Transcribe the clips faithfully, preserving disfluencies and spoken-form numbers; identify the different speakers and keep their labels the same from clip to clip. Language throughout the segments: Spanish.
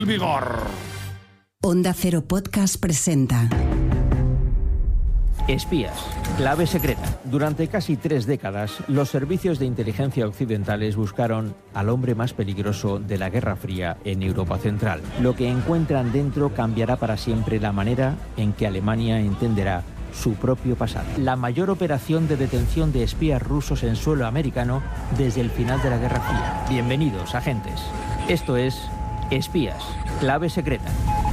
Speaker 1: Vigor.
Speaker 2: Onda Cero Podcast presenta
Speaker 3: Espías, clave secreta. Durante casi tres décadas, los servicios de inteligencia occidentales buscaron al hombre más peligroso de la Guerra Fría en Europa Central. Lo que encuentran dentro cambiará para siempre la manera en que Alemania entenderá su propio pasado. La mayor operación de detención de espías rusos en suelo americano desde el final de la Guerra Fría. Bienvenidos, agentes. Esto es Espías, clave secreta.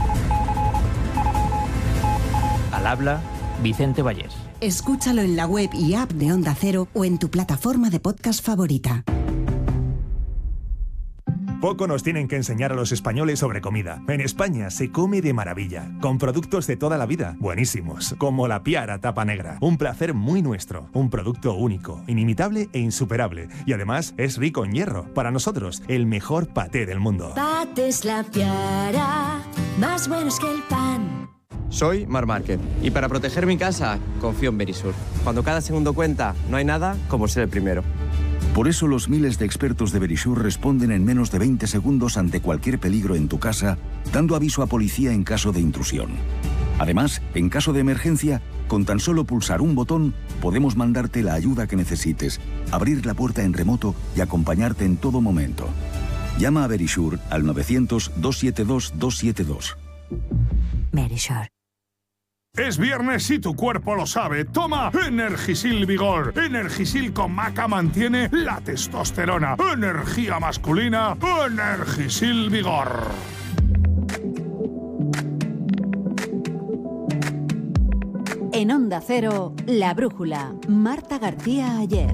Speaker 3: Al habla Vicente Vallés.
Speaker 2: Escúchalo en la web y app de Onda Cero o en tu plataforma de podcast favorita.
Speaker 4: Poco nos tienen que enseñar a los españoles sobre comida. En España se come de maravilla, con productos de toda la vida, buenísimos, como la Piara Tapa Negra. Un placer muy nuestro, un producto único, inimitable e insuperable. Y además es rico en hierro. Para nosotros, el mejor paté del mundo.
Speaker 5: Patés La Piara, más buenos que el pan.
Speaker 6: Soy Mar Márquez y para proteger mi casa confío en Verisur. Cuando cada segundo cuenta, no hay nada como ser el primero.
Speaker 7: Por eso los miles de expertos de Verisur responden en menos de veinte segundos ante cualquier peligro en tu casa, dando aviso a policía en caso de intrusión. Además, en caso de emergencia, con tan solo pulsar un botón, podemos mandarte la ayuda que necesites, abrir la puerta en remoto y acompañarte en todo momento. Llama a Verisur al novecientos, doscientos setenta y dos, doscientos setenta y dos.
Speaker 5: Verisur.
Speaker 1: Es viernes y tu cuerpo lo sabe. Toma Energisil Vigor. Energisil con maca mantiene la testosterona. Energía masculina. Energisil Vigor.
Speaker 8: En Onda Cero, La Brújula. Marta García Ayer.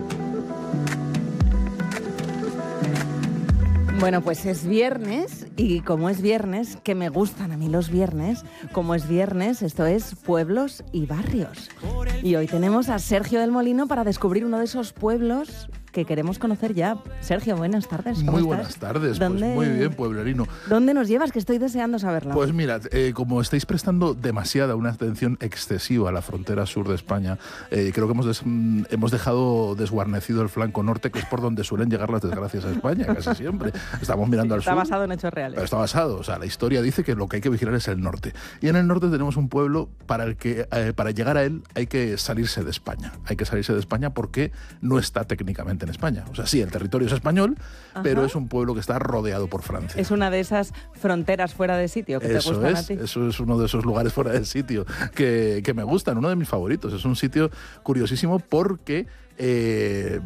Speaker 9: Bueno, pues es viernes y como es viernes, que me gustan a mí los viernes, como es viernes, esto es Pueblos y Barrios. Y hoy tenemos a Sergio del Molino para descubrir uno de esos pueblos que queremos conocer ya. Sergio, buenas tardes. ¿Cómo
Speaker 10: Muy
Speaker 9: estás?
Speaker 10: buenas tardes,
Speaker 9: ¿Dónde,
Speaker 10: pues muy bien, pueblerino.
Speaker 9: ¿Dónde nos llevas? Que estoy deseando saberlo.
Speaker 10: Pues mira, eh, como estáis prestando demasiada, una atención excesiva a la frontera sur de España, eh, creo que hemos, des, mm, hemos dejado desguarnecido el flanco norte, que es por donde suelen llegar las desgracias a España, casi siempre. Estamos mirando
Speaker 9: sí,
Speaker 10: al
Speaker 9: está
Speaker 10: sur.
Speaker 9: Está basado en hechos reales.
Speaker 10: Pero está basado, o sea, la historia dice que lo que hay que vigilar es el norte. Y en el norte tenemos un pueblo para el que, eh, para llegar a él hay que salirse de España. Hay que salirse de España porque no está técnicamente en España. O sea, sí, el territorio es español, Ajá. pero es un pueblo que está rodeado por Francia.
Speaker 9: Es una de esas fronteras fuera de sitio que
Speaker 10: eso
Speaker 9: te gustan
Speaker 10: es,
Speaker 9: a ti.
Speaker 10: Eso es uno de esos lugares fuera de sitio que, que me gustan, uno de mis favoritos. Es un sitio curiosísimo porque Eh,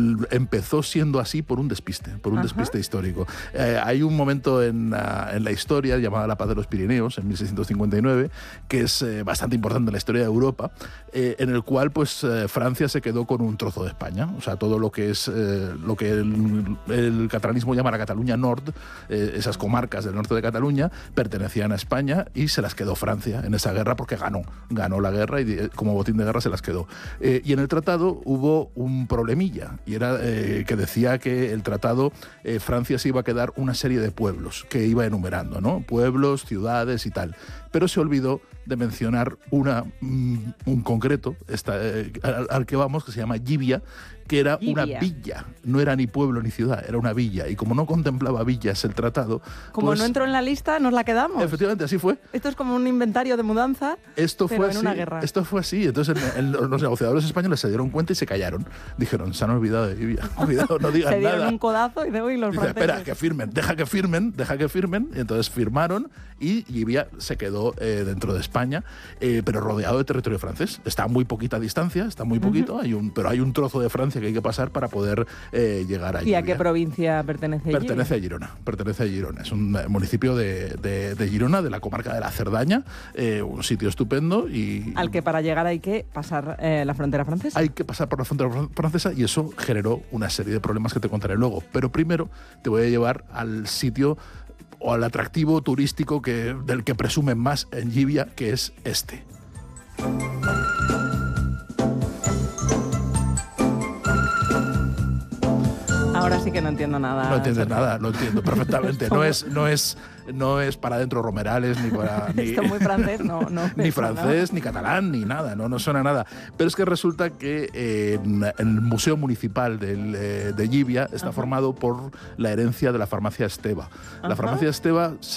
Speaker 10: empezó siendo así por un despiste, por un Ajá. despiste histórico. Eh, hay un momento en, uh, en la historia llamada la Paz de los Pirineos, en mil seiscientos cincuenta y nueve, que es eh, bastante importante en la historia de Europa, eh, en el cual pues eh, Francia se quedó con un trozo de España. O sea, todo lo que es eh, lo que el, el catalanismo llama la Cataluña Nord, eh, esas comarcas del norte de Cataluña, pertenecían a España y se las quedó Francia en esa guerra porque ganó, ganó la guerra y eh, como botín de guerra se las quedó. Eh, y en el tratado hubo un problemilla y era eh, que decía que el tratado eh, Francia se iba a quedar una serie de pueblos que iba enumerando, ¿no? Pueblos, ciudades y tal. Pero se olvidó de mencionar una, un, un concreto esta, eh, al, al que vamos, que se llama Llivia, que era Llivia. Una villa, no era ni pueblo ni ciudad, era una villa. Y como no contemplaba villas el tratado...
Speaker 9: Como
Speaker 10: pues,
Speaker 9: no entró en la lista, nos la quedamos.
Speaker 10: Efectivamente, así fue.
Speaker 9: Esto es como un inventario de mudanza,
Speaker 10: esto
Speaker 9: pero
Speaker 10: fue
Speaker 9: en
Speaker 10: así,
Speaker 9: una guerra.
Speaker 10: Esto fue así. Entonces el, el, los negociadores españoles se dieron cuenta y se callaron. Dijeron, se han olvidado de Llivia. Cuidado, no digan nada.
Speaker 9: Se dieron nada. Un codazo y de hoy los
Speaker 10: Dice,
Speaker 9: franceses.
Speaker 10: espera, que firmen, deja que firmen, deja que firmen. Y entonces firmaron y Llivia se quedó eh, dentro de España, eh, pero rodeado de territorio francés. Está a muy poquita distancia, está muy poquito, uh-huh. hay un, pero hay un trozo de Francia que hay que pasar para poder eh, llegar a
Speaker 9: ¿Y
Speaker 10: Llivia.
Speaker 9: a qué provincia pertenece Llivia?
Speaker 10: Pertenece a Girona, pertenece a Girona. Es un municipio de, de, de Girona, de la comarca de la Cerdaña, eh, un sitio estupendo y...
Speaker 9: Al que para llegar hay que pasar eh, la frontera francesa.
Speaker 10: Hay que pasar por la frontera francesa y eso generó una serie de problemas que te contaré luego. Pero primero te voy a llevar al sitio o al atractivo turístico que, del que presumen más en Llivia, que es este.
Speaker 9: Ahora Ahora sí que no entiendo nada.
Speaker 10: No entiendes nada, lo entiendo perfectamente. No es, no es, no es para adentro Romerales, ni para... Ni,
Speaker 9: Esto muy francés, no. no
Speaker 10: ni francés, ni catalán, ni nada, no, no suena nada. Pero es que resulta que eh, en el Museo Municipal del, eh, de Llivia está Ajá. formado por la herencia de la farmacia Esteva. Ajá. La farmacia Esteva